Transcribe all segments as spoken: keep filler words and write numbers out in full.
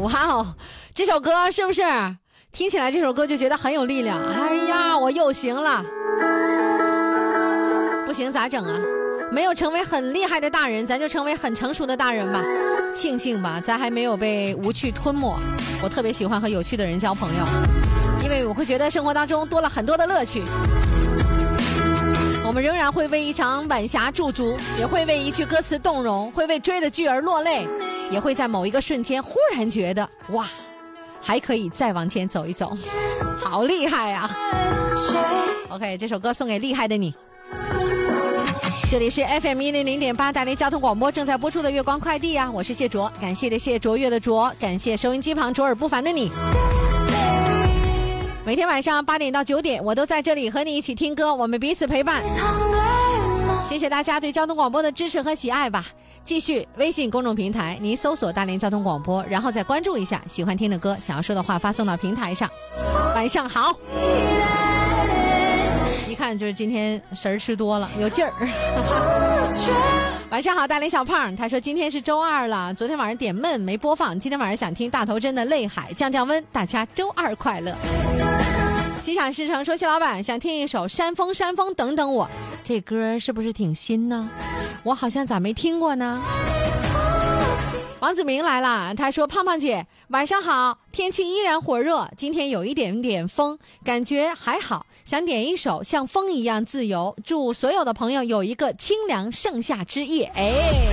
哇哦，这首歌是不是听起来这首歌就觉得很有力量？哎呀，我又行了。不行咋整啊？没有成为很厉害的大人，咱就成为很成熟的大人吧。庆幸吧，咱还没有被无趣吞没。我特别喜欢和有趣的人交朋友，因为我会觉得生活当中多了很多的乐趣。我们仍然会为一场晚霞驻足，也会为一句歌词动容，会为追的剧而落泪，也会在某一个瞬间忽然觉得哇，还可以再往前走一走，好厉害啊。 OK， 这首歌送给厉害的你。这里是 F M 一零零点八大连交通广播正在播出的月光快递啊，我是谢卓，感谢的谢，卓越的卓，感谢收音机旁卓尔不凡的你。每天晚上八点到九点，我都在这里和你一起听歌，我们彼此陪伴。谢谢大家对交通广播的支持和喜爱吧。继续微信公众平台，您搜索大连交通广播，然后再关注一下喜欢听的歌，想要说的话发送到平台上。晚上好。一看就是今天食儿吃多了，有劲儿。晚上好，大连小胖，他说今天是周二了，昨天晚上点闷没播放，今天晚上想听大头针的泪海降降温，大家周二快乐。心想事成说谢老板想听一首山峰山峰等等我，这歌是不是挺新呢？我好像咋没听过呢？王子明来了，他说胖胖姐晚上好，天气依然火热，今天有一点点风，感觉还好，想点一首像风一样自由，祝所有的朋友有一个清凉盛夏之夜。哎，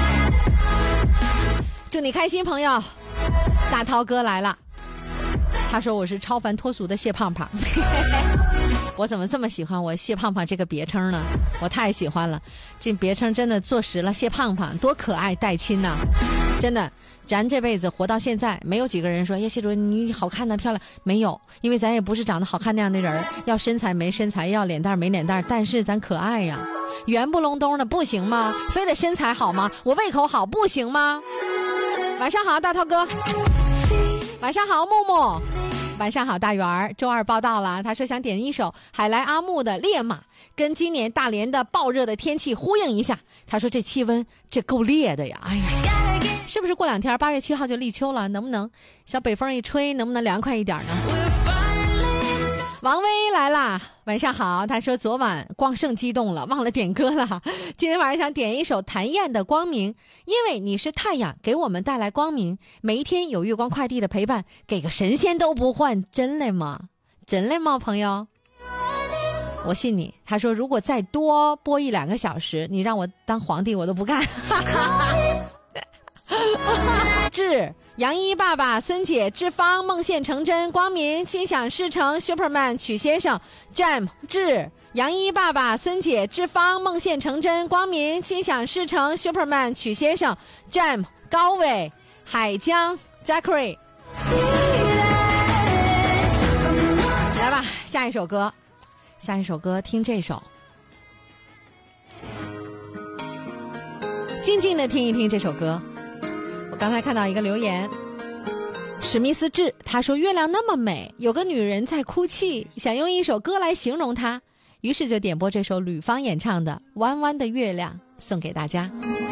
祝你开心朋友。大涛哥来了，他说我是超凡脱俗的谢胖胖。我怎么这么喜欢我谢胖胖这个别称呢？我太喜欢了，这别称真的坐实了谢胖胖多可爱带亲呐、啊！真的，咱这辈子活到现在，没有几个人说呀谢主任你好看呢漂亮，没有，因为咱也不是长得好看那样的人，要身材没身材，要脸蛋没脸蛋，但是咱可爱呀，圆不隆咚的不行吗？非得身材好吗？我胃口好不行吗？晚上好大涛哥，晚上好木木，晚上好大圆儿，周二报道了，他说想点一首海来阿木的《烈马》，跟今年大连的暴热的天气呼应一下。他说这气温这够烈的呀，哎呀，是不是过两天八月七号就立秋了？能不能小北风一吹，能不能凉快一点呢？王威来啦，晚上好，他说昨晚光盛激动了，忘了点歌了，今天晚上想点一首谭燕的《光明》，因为你是太阳，给我们带来光明，每一天有月光快递的陪伴，给个神仙都不换，真嘞吗？真嘞吗朋友？我信你。他说如果再多播一两个小时，你让我当皇帝我都不干。志杨一爸爸孙姐志芳梦现成真光明心想事成 Superman 曲先生 Jam 志杨一爸爸孙姐志芳梦现成真光明心想事成 Superman 曲先生 Jam 高伟海江 Zachary。 来吧，下一首歌，下一首歌听这首，静静的听一听这首歌。刚才看到一个留言，史密斯志，他说月亮那么美，有个女人在哭泣，想用一首歌来形容她，于是就点播这首吕方演唱的《弯弯的月亮》送给大家。